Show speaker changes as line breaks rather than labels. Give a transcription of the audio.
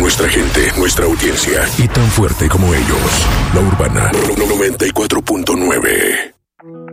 nuestra gente, nuestra audiencia. Y tan fuerte como ellos. La Urbana 94.9.